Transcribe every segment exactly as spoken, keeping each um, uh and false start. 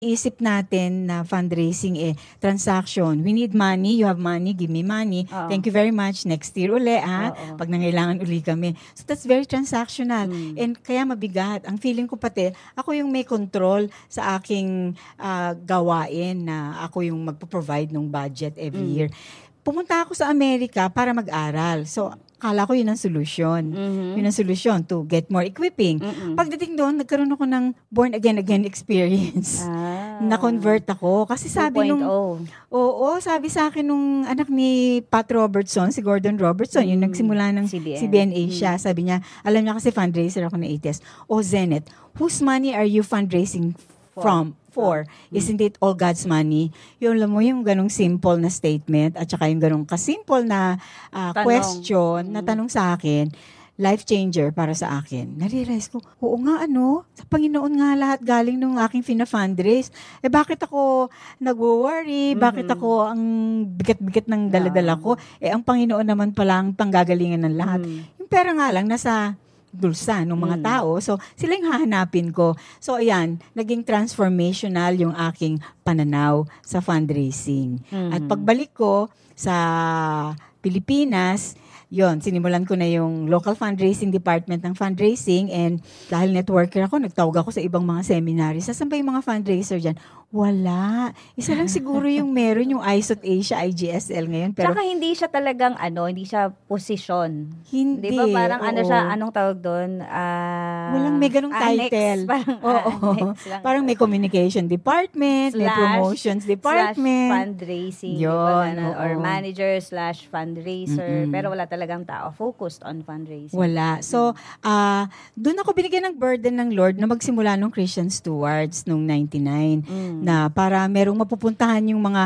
isip natin na fundraising eh, transaction. We need money, you have money, give me money. Oo. Thank you very much. Next year uli, ha? Oo. Pag nangailangan uli kami. So that's very transactional. Mm. And kaya mabigat. Ang feeling ko pati, ako yung may control sa aking ah, gawain na ako yung magpo-provide ng budget every Mm. year. Pumunta ako sa Amerika para mag-aral. So, kala ko yun ang solusyon. Mhm. Yun ang solusyon to get more equipping. Mm-mm. Pagdating doon, nagkaroon ako ng born again again experience. Ah. Na-convert ako. Kasi sabi nung, two point oh. oo, sabi sa akin nung anak ni Pat Robertson, si Gordon Robertson, yung Mm. nagsimula ng C B N. C B N Asia. Sabi niya, alam niya kasi fundraiser ako ng A T S. O Zenith, whose money are you fundraising For. from? For. Isn't it all God's money? Yung alam mo, yung ganong simple na statement at saka yung ganong kasimple na ah, Tanong. question na Mm. tanong sa akin, life changer para sa akin. Narealize ko, oo nga ano, sa Panginoon nga lahat galing nung aking fina-fundraise. Eh bakit ako nagwo-worry? Bakit Mhm. ako ang bigat-bigat ng daladala ko? Eh ang Panginoon naman pala ang panggagalingan ng lahat. Mm. Yung pera nga lang nasa bulsa ng mga Mm. tao. So, sila yung hahanapin ko. So, ayan, naging transformational yung aking pananaw sa fundraising. Mhm. At pagbalik ko sa Pilipinas, yon sinimulan ko na yung local fundraising department ng fundraising, and dahil networker ako, nagtawag ako sa ibang mga seminaries. Saan ba yung mga fundraiser dyan? Wala. Isa lang siguro yung meron, yung I S O T Asia, I G S L ngayon. Pero Tsaka hindi siya talagang ano, hindi siya posisyon. hindi. Di ba parang ano oo. siya, anong tawag doon? Ah, Walang may ganong annex. title. Parang Oo. annex lang. Parang may communication department, may Slash- promotions slash department. fundraising. di Yun, ba, ganun? Or oo. manager slash fundraiser. Mm-mm. Pero wala talagang tao focused on fundraising. Wala. So, ah doon ako binigyan ng burden ng Lord na magsimula nung Christian Stewards nung ninety-nine. Mm. Na para merong mapupuntahan yung mga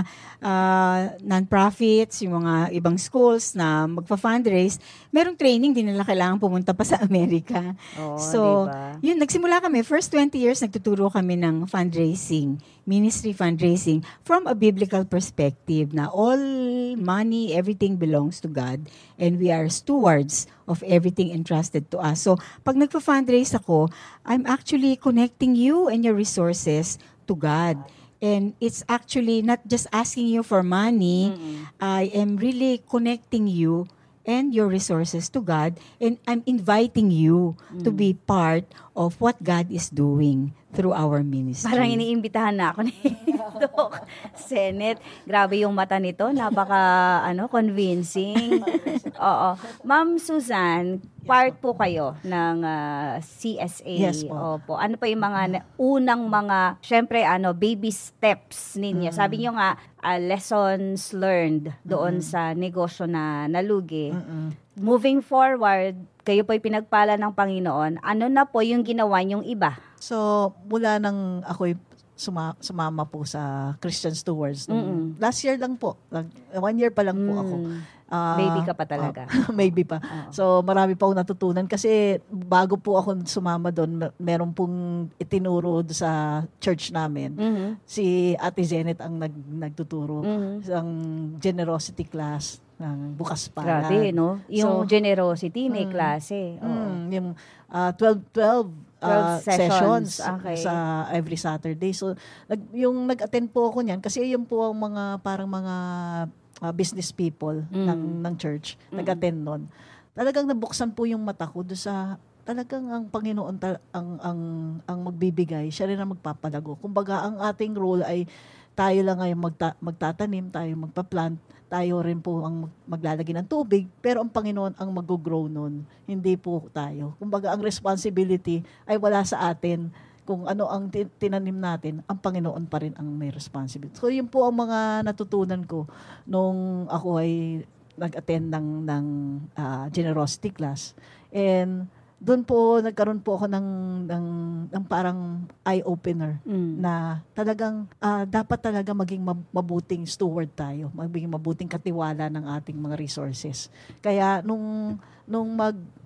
ah, non-profits, yung mga ibang schools na magpa-fundraise, merong training, din nila kailangan pumunta pa sa Amerika. Oo, So, diba? yun, nagsimula kami. First twenty years, nagtuturo kami ng fundraising, ministry fundraising, from a biblical perspective na all money, everything belongs to God, and we are stewards of everything entrusted to us. So, pag nagpa-fundraise ako, I'm actually connecting you and your resources to God. And it's actually not just asking you for money. Mm-mm. I am really connecting you and your resources to God, and I'm inviting you to Mm. be part of what God is doing through our ministry. Parang iniimbitahan na ako ni Doc Senate. Grabe yung mata nito. Napaka, ano, convincing. Oo. Ma'am Susan, part po kayo ng ah, C S A. Yes po. Opo. Ano pa yung mga na- unang mga, syempre, ano, baby steps ninyo? Mm. Sabi nyo nga, ah, lessons learned doon sa negosyo na nalugi. Mm-mm. Moving forward, kayo po'y pinagpala ng Panginoon. Ano na po yung ginawa nyong iba? So, mula nang ako'y suma- sumama po sa Christian Stewards, nung Mm-mm. last year lang po, like, one year pa lang po ako. Mm. Ah, Baby ka pa talaga. ah, maybe pa. Oo. So, marami pa akong natutunan kasi bago po ako sumama doon, mer- meron pong itinuro do sa church namin. Mhm. Si Ate Zenith ang nag, nagtuturo. Mhm. Ang generosity class ng bukas pa. Grabe, no? Yung So, generosity, may mm, klase. Oo. Mm, yung ah, twelve twelve twelve ah, sessions. sessions Okay. sa every Saturday. So, nag, yung nag-attend po ako niyan kasi yun po ang mga parang mga ah, business people Mm. ng ng church Mm. nag-attend nun. Talagang nabuksan po yung mata ko do sa talagang ang Panginoon ta- ang ang ang magbibigay, siya rin ang magpapalago. Kumbaga ang ating role ay tayo lang ay magta- magtatanim, tayo magpa-plant, tayo rin po ang mag- maglalagay ng tubig, pero ang Panginoon ang mag-grow nun, hindi po tayo. Kumbaga ang responsibility ay wala sa atin. Kung ano ang ti- tinanim natin, ang Panginoon pa rin ang may responsibility. So yun po ang mga natutunan ko nung ako ay nag-attend ng, ng ah, generosity class. And doon po, nagkaroon po ako ng, ng, ng parang eye-opener Mm. na talagang ah, dapat talaga maging mab- mabuting steward tayo, maging mabuting katiwala ng ating mga resources. Kaya nung nung mag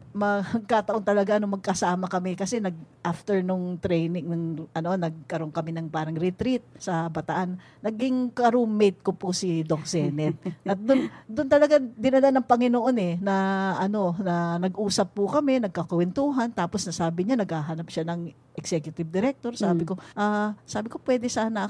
magkataon talaga ano magkasama kami kasi nag after nung training ng ano nagkaroon kami ng parang retreat sa Bataan. Naging ka-roommate ko po si Doc Zenet. At doon doon talaga dinala ng Panginoon eh na ano na nag-usap po kami, nagkakwentuhan tapos nasabi niya naghahanap siya ng executive director. Sabi Mm. ko, ah sabi ko pwede sana